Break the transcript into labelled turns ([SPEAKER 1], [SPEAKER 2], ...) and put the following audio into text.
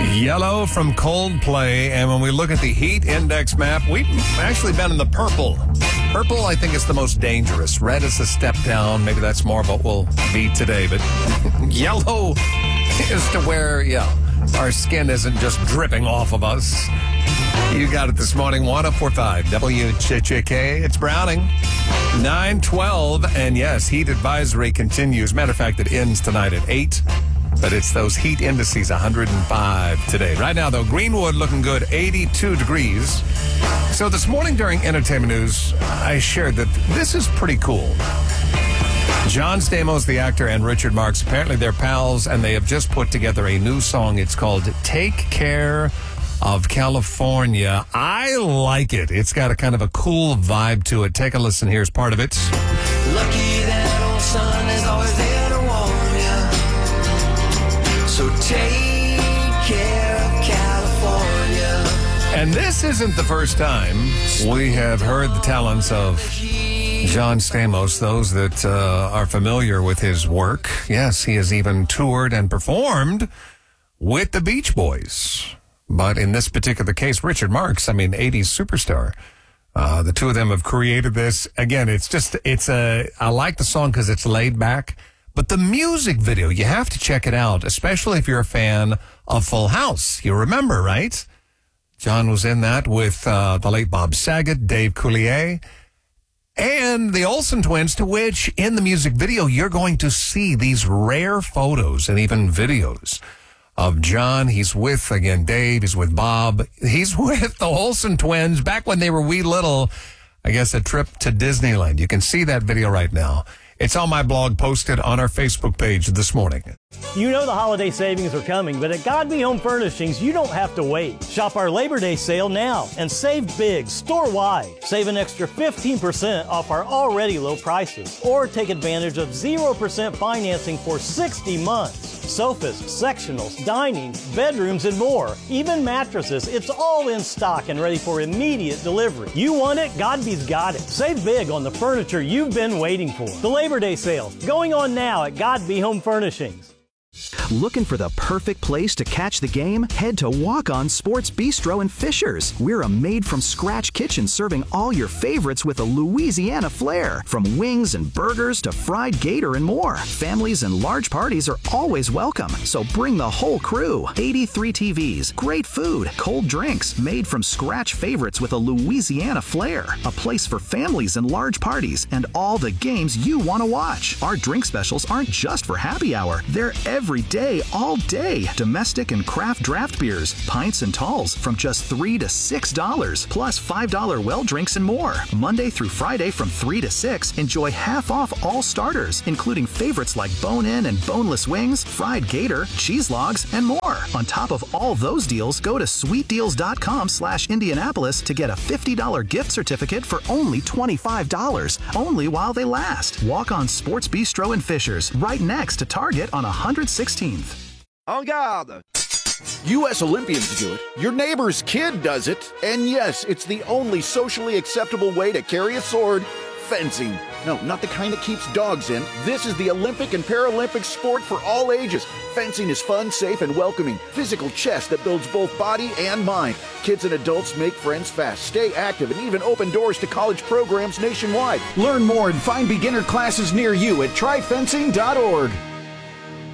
[SPEAKER 1] Yellow from Coldplay, and when we look at the heat index map, we've actually been in the purple. Purple, I think, is the most dangerous. Red is a step down. Maybe that's more of what we'll be today, but yellow is to where, our skin isn't just dripping off of us. You got it this morning, 104.5 WJJK. It's Browning, 9:12, and yes, heat advisory continues. Matter of fact, it ends tonight at 8. But it's those heat indices, 105 today. Right now, though, Greenwood looking good, 82 degrees. So this morning during Entertainment News, I shared that this is pretty cool. John Stamos, the actor, and Richard Marx, apparently they're pals, and they have just put together a new song. It's called Take Care of California. I like it. It's got a kind of a cool vibe to it. Take a listen. Here's part of it.
[SPEAKER 2] Lucky that old sun is always there to warm you. So take care of California.
[SPEAKER 1] And this isn't the first time we have heard the talents of John Stamos, those that are familiar with his work. Yes, he has even toured and performed with the Beach Boys. But in this particular case, Richard Marx, 80s superstar. The two of them have created this. Again, I like the song because it's laid back. But the music video, you have to check it out, especially if you're a fan of Full House. You remember, right? John was in that with the late Bob Saget, Dave Coulier, and the Olsen twins, to which in the music video, you're going to see these rare photos and even videos of John. He's with, again, Dave. He's with Bob. He's with the Olsen twins back when they were wee little, I guess, a trip to Disneyland. You can see that video right now. It's on my blog, posted on our Facebook page this morning.
[SPEAKER 3] You know the holiday savings are coming, but at Godby Home Furnishings, you don't have to wait. Shop our Labor Day sale now and save big store-wide. Save an extra 15% off our already low prices, or take advantage of 0% financing for 60 months. Sofas, sectionals, dining, bedrooms, and more. Even mattresses, it's all in stock and ready for immediate delivery. You want it? Godby's got it. Save big on the furniture you've been waiting for. The Labor Day sale, going on now at Godby Home Furnishings.
[SPEAKER 4] Looking for the perfect place to catch the game? Head to Walk On Sports Bistro in Fishers. We're a made-from-scratch kitchen serving all your favorites with a Louisiana flair. From wings and burgers to fried gator and more. Families and large parties are always welcome, so bring the whole crew. 83 TVs, great food, cold drinks, made-from-scratch favorites with a Louisiana flair. A place for families and large parties and all the games you want to watch. Our drink specials aren't just for happy hour. They're every day, all day. Domestic and craft draft beers, pints and talls from just $3 to $6, plus $5 well drinks and more. Monday through Friday from 3 to 6, enjoy half off all starters, including favorites like bone-in and boneless wings, fried gator, cheese logs, and more. On top of all those deals, go to sweetdeals.com/Indianapolis to get a $50 gift certificate for only $25, only while they last. Walk On Sports Bistro in Fishers, right next to Target on 116th.
[SPEAKER 5] En garde! U.S. Olympians do it. Your neighbor's kid does it. And yes, it's the only socially acceptable way to carry a sword: fencing. No, not the kind that keeps dogs in. This is the Olympic and Paralympic sport for all ages. Fencing is fun, safe, and welcoming. Physical chess that builds both body and mind. Kids and adults make friends fast, stay active, and even open doors to college programs nationwide. Learn more and find beginner classes near you at tryfencing.org.